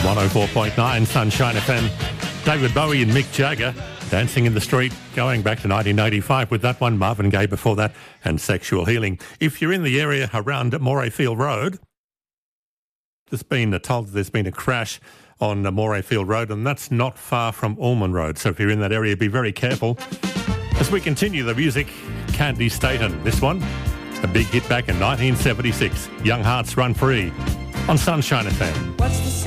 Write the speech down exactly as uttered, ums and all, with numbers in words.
one oh four point nine Sunshine F M. David Bowie and Mick Jagger, Dancing in the Street, going back to nineteen eighty-five with that one. Marvin Gaye before that, and Sexual Healing. If you're in the area around Morayfield Road, there's been told there's been a crash on Morayfield Road, and that's not far from Allman Road. So if you're in that area, be very careful. As we continue the music, Candy Staten. This one, a big hit back in nineteen seventy-six. Young Hearts Run Free on Sunshine F M. What's the